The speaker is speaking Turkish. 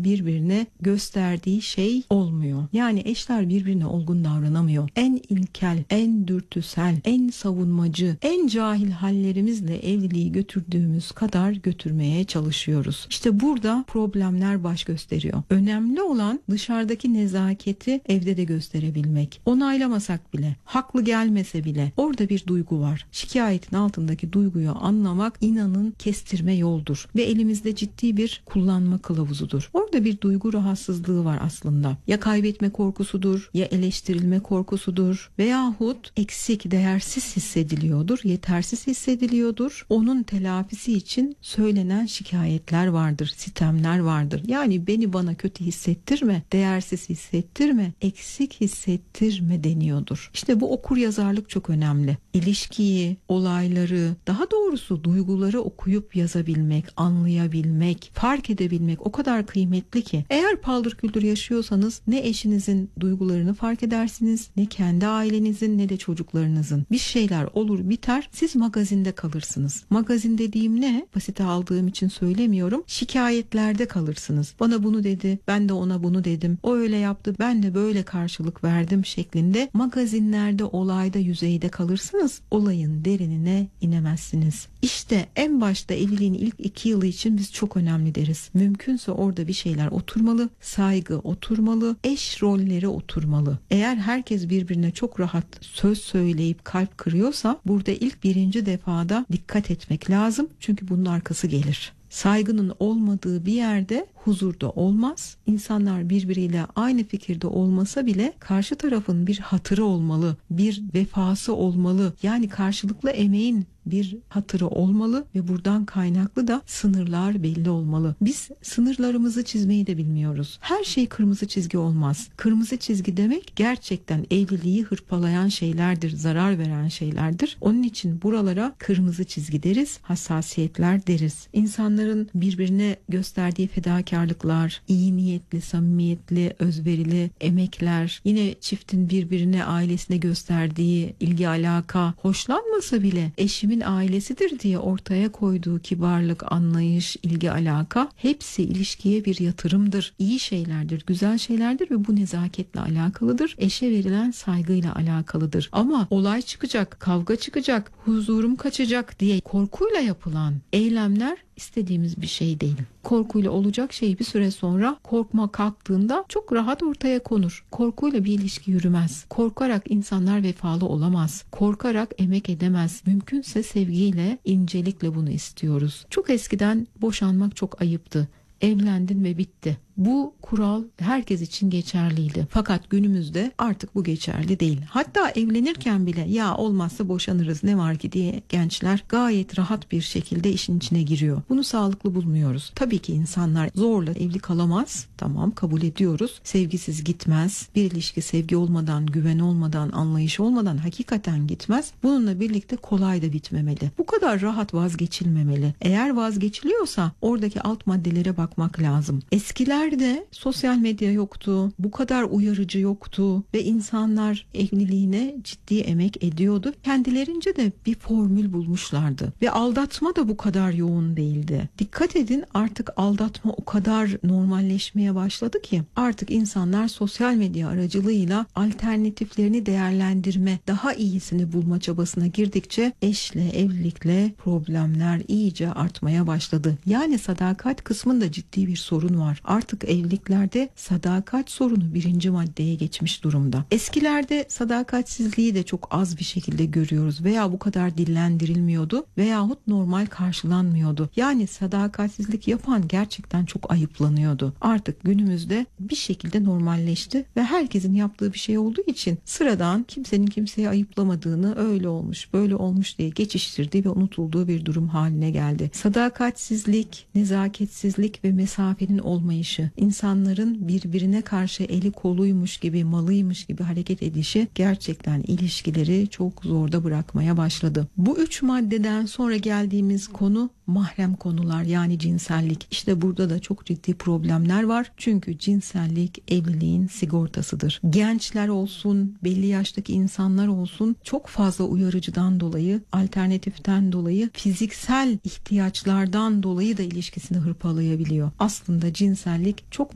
birbirine gösterdiği şey olmuyor. Yani eşler birbirine olgun davranamıyor. En ilkel, en dürtüsel, en savunmacı, en cahil hallerimizle evliliği götürdüğümüz kadar götürmeye çalışıyoruz. İşte burada problemler baş gösteriyor. Önemli olan dışarıdaki nezaketi evde de gösterebilmek. Onaylamasak bile, haklı gelmese bile orada bir duygu var. Şikayetin altındaki duyguyu anlamak inanın kestirme yoldur ve elimizde ciddi bir kullanma kılavuzudur. Orada bir duygu rahatsızlığı var aslında. Ya kaybetme korkusudur, ya eleştirilme korkusudur veyahut eksik, değersiz hissediliyordur, yetersiz hissediliyordur. Onun telafisi için söylenen şikayetler vardır, sitemler vardır. Yani beni bana kötü hissettirme, değersiz hissettirme, eksik hissettirme deniyordur. İşte bu okuryazarlık çok önemli. İlişkiyi, olayları, daha doğrusu duyguları okuyup yazabilmek, anlayabilmek, fark edebilmek o kadar kıymetli ki. Eğer paldır küldür yaşıyorsanız ne eşinizin duygularını fark edersiniz, ne kendi ailenizin ne de çocuklarınızın. Bir şeyler olur biter, siz magazinde kalırsınız. Magazin dediğim ne? Basite aldığım için söylemiyorum. Şikayetlerde kalırsınız. Bana bunu dedi, ben de ona bunu dedim. O öyle yaptı, ben de böyle karşılık verdim şeklinde magazinlerde, olayda, yüzeyde kalırsınız. Olayın derinine inemezsiniz. İşte en başta evliliğin ilk 2 yılı için biz çok önemli deriz. Mümkünse orada bir şeyler oturmalı, saygı oturmalı, eş rolleri oturmalı. Eğer herkes birbirine çok rahat söz söyleyip kalp kırıyorsa burada ilk 1. defada dikkat etmek lazım. Çünkü bunun arkası gelir. Saygının olmadığı bir yerde huzur da olmaz. İnsanlar birbiriyle aynı fikirde olmasa bile karşı tarafın bir hatırı olmalı, bir vefası olmalı. Yani karşılıklı emeğin bir hatırı olmalı ve buradan kaynaklı da sınırlar belli olmalı. Biz sınırlarımızı çizmeyi de bilmiyoruz. Her şey kırmızı çizgi olmaz. Kırmızı çizgi demek gerçekten evliliği hırpalayan şeylerdir, zarar veren şeylerdir. Onun için buralara kırmızı çizgi deriz, hassasiyetler deriz. İnsanların birbirine gösterdiği fedakarlıklar, iyi niyetli, samimiyetli, özverili emekler, yine çiftin birbirine, ailesine gösterdiği ilgi, alaka, hoşlanmasa bile eşimin ailesidir diye ortaya koyduğu kibarlık, anlayış, ilgi, alaka hepsi ilişkiye bir yatırımdır. İyi şeylerdir, güzel şeylerdir ve bu nezaketle alakalıdır. Eşe verilen saygıyla alakalıdır. Ama olay çıkacak, kavga çıkacak, huzurum kaçacak diye korkuyla yapılan eylemler istediğimiz bir şey değil. Korkuyla olacak şey bir süre sonra korkma kalktığında çok rahat ortaya konur. Korkuyla bir ilişki yürümez. Korkarak insanlar vefalı olamaz. Korkarak emek edemez. Mümkünse sevgiyle, incelikle bunu istiyoruz. Çok eskiden boşanmak çok ayıptı. Evlendin ve bitti. Bu kural herkes için geçerliydi. Fakat günümüzde artık bu geçerli değil. Hatta evlenirken bile ya olmazsa boşanırız ne var ki diye gençler gayet rahat bir şekilde işin içine giriyor. Bunu sağlıklı bulmuyoruz. Tabii ki insanlar zorla evli kalamaz. Tamam, kabul ediyoruz. Sevgisiz gitmez. Bir ilişki sevgi olmadan, güven olmadan, anlayış olmadan hakikaten gitmez. Bununla birlikte kolay da bitmemeli. Bu kadar rahat vazgeçilmemeli. Eğer vazgeçiliyorsa oradaki alt maddelere bakmak lazım. Eskilerde sosyal medya yoktu, bu kadar uyarıcı yoktu ve insanlar evliliğine ciddi emek ediyordu. Kendilerince de bir formül bulmuşlardı ve aldatma da bu kadar yoğun değildi. Dikkat edin, artık aldatma o kadar normalleşmeye başladı ki artık insanlar sosyal medya aracılığıyla alternatiflerini değerlendirme, daha iyisini bulma çabasına girdikçe eşle, evlilikle problemler iyice artmaya başladı. Yani sadakat kısmında ciddi bir sorun var. Artık evliliklerde sadakat sorunu 1. maddeye geçmiş durumda. Eskilerde sadakatsizliği de çok az bir şekilde görüyoruz veya bu kadar dillendirilmiyordu veyahut normal karşılanmıyordu. Yani sadakatsizlik yapan gerçekten çok ayıplanıyordu. Artık günümüzde bir şekilde normalleşti ve herkesin yaptığı bir şey olduğu için sıradan, kimsenin kimseye ayıplamadığını, öyle olmuş böyle olmuş diye geçiştirdiği ve unutulduğu bir durum haline geldi. Sadakatsizlik, nezaketsizlik ve mesafenin olmayışı, İnsanların birbirine karşı eli koluymuş gibi, malıymış gibi hareket edişi gerçekten ilişkileri çok zorda bırakmaya başladı. Bu 3 maddeden sonra geldiğimiz konu mahrem konular, yani cinsellik. İşte burada da çok ciddi problemler var. Çünkü cinsellik evliliğin sigortasıdır. Gençler olsun, belli yaştaki insanlar olsun çok fazla uyarıcıdan dolayı, alternatiften dolayı, fiziksel ihtiyaçlardan dolayı da ilişkisini hırpalayabiliyor. Aslında cinsellik çok